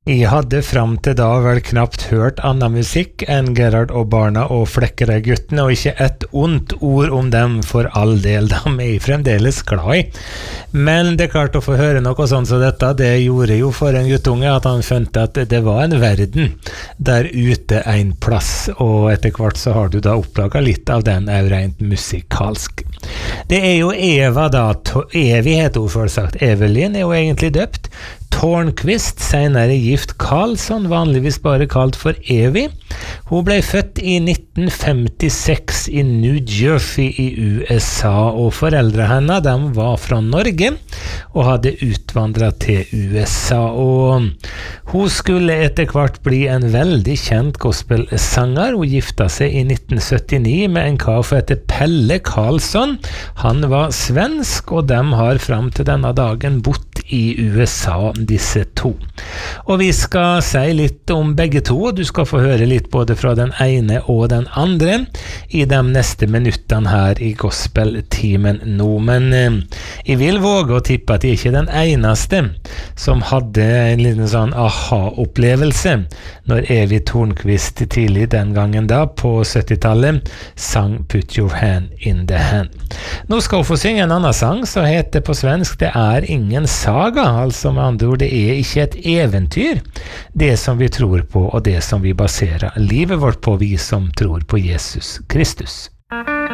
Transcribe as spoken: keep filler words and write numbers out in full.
Jeg hadde fram til da vel knapt hørt annen musikk enn Gerhard og Barna og Flekkerøy-guttene, og ikke et ondt ord om dem for all del, de er jeg fremdeles glad i. Men det er klart å få høre noe sånt som dette, det gjorde jo for en guttunge at han skjønte at det var en verden der ute en plass, og etter hvert så har du da oppdaget litt av den er rent musikalsk. Det er jo Eva da, Evi heter hun for sagt, Evelyn er jo egentlig døpt, Tornqvist, senere gift Karlsson, vanligvis bare kalt for Evi. Hun ble født i nitten femtiseks i New Jersey i U S A, og foreldre henne, de var fra Norge og hadde utvandret til U S A, og hun skulle etter hvert bli en veldig kjent gospelsanger. Hun gifta seg i nitten syttini med en kar som heter Pelle Karlsson. Han var svensk, og de har fram til denne dagen bott i U S A, disse to. Og vi skal si litt om begge to, du skal få høre litt både fra den ene og den andre i de neste minuttene her i gospeltimen nå, men eh, jeg vil våge å tippe at jeg ikke er den eneste som hadde en liten sånn aha-opplevelse når Evi Tornqvist tidlig den gangen da, på syttitallet, sang Put Your Hand in the Hand. Nå skal hun få synge en annen sang som heter på svensk Det er ingen saga, altså med andre ord, det er ikke et eventyr, det som vi tror på og det som vi baserer livet vårt på, vi som tror på Jesus Kristus.